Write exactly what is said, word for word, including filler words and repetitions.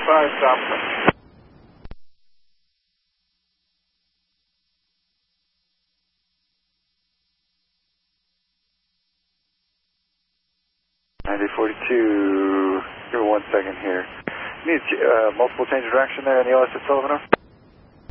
five, stop. ninety forty-two, give me one second here. Need uh, multiple change of direction there in the L S at Sullivan.